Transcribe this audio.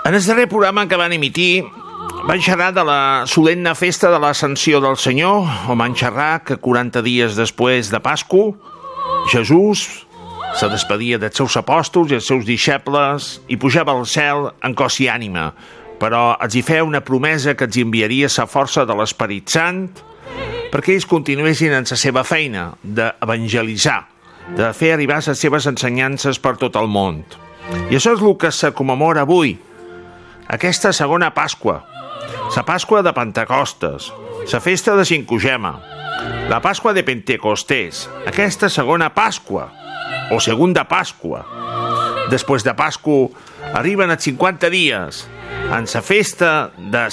En el darrer programa que van emitir van xerrar de la solemne festa de l'Ascensió del Senyor, on van xerrar que 40 dies després de Pasqua, Jesús se despedia dels seus apòstols i els seus deixebles i pujava al cel en cos i ànima, però els hi feia una promesa que els enviaria la força de l'Esperit Sant perquè ells continuessin en la seva feina d'evangelitzar, de fer arribar les seves ensenyances per tot el món. I això és el que se commemora avui, aquesta segona Pasqua, la Pasqua de Pentecostes, la festa de Cinquagema, la Pasqua de Pentecostés, aquesta segona Pasqua, o segunda Pasqua. Després de Pasqua arriben els 50 dies, en la festa de